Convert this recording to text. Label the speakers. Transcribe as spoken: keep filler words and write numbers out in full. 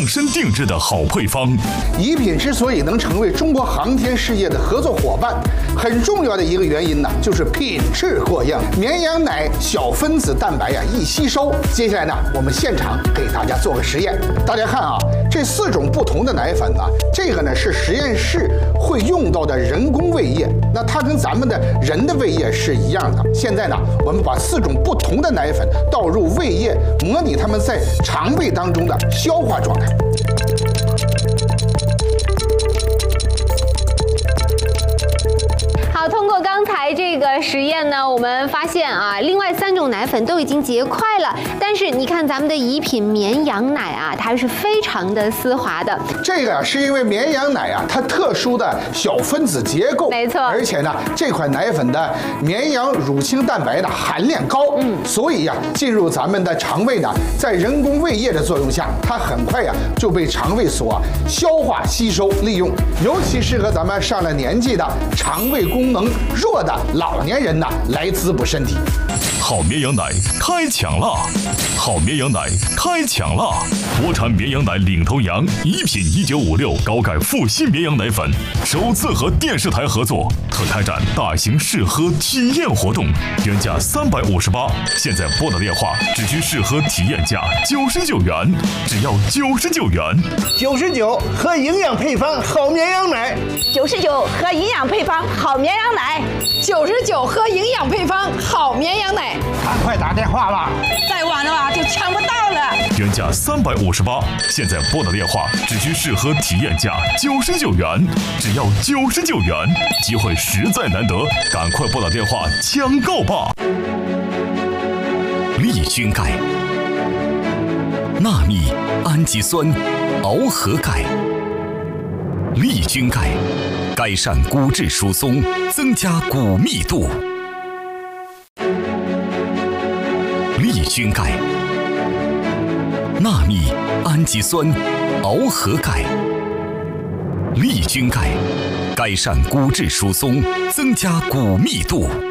Speaker 1: 身定制的好配方。
Speaker 2: 宜品之所以能成为中国航天事业的合作伙伴，很重要的一个原因呢，就是品质过硬。绵羊奶小分子蛋白呀、啊、易吸收。接下来呢，我们现场给大家做个实验。大家看啊，这四种不同的奶粉呢，这个呢是实验室会用到的人工胃液，那它跟咱们的人的胃液是一样的。现在呢，我们把四种不同的奶粉倒入胃液，模拟它们在肠胃当中的消化状态。
Speaker 3: 好，通过刚才这个实验呢，我们发现啊，另外三种奶粉都已经结块了，但是你看咱们的宜品绵羊奶啊，它是非常的丝滑的。
Speaker 2: 这个是因为绵羊奶啊，它特殊的小分子结构，
Speaker 3: 没错，
Speaker 2: 而且呢，这款奶粉的绵羊乳清蛋白的含量高，嗯，所以呀、啊，进入咱们的肠胃呢，在人工胃液的作用下，它很快呀、啊、就被肠胃所消化吸收利用，尤其适合咱们上了年纪的肠胃功能弱的老年人呢来滋补身体。
Speaker 1: 好绵羊奶开抢啦！好绵羊奶开抢啦！国产绵羊奶领头羊宜品一九五六高钙复吸绵羊奶粉首次和电视台合作，特开展大型试喝体验活动，原价三百五十八，现在拨打电话只需试喝体验价九十九元，只要九十九元。
Speaker 4: 九十九喝营养配方好绵羊奶，
Speaker 5: 九十九喝营养配方好绵羊奶，
Speaker 6: 九十九喝营养配方好绵羊奶。
Speaker 4: 赶快打电话吧，
Speaker 6: 再晚的话就抢不到了。
Speaker 1: 原价三百五十八，现在拨打电话只需试喝体验价九十九元，只要九十九元，机会实在难得，赶快拨打电话抢购吧！
Speaker 7: 利菌钙、纳米氨基酸螯合钙，利菌钙改善骨质疏松，增加骨密度。利菌钙、纳米氨基酸螯合钙，利菌钙改善骨质疏松，增加骨密度。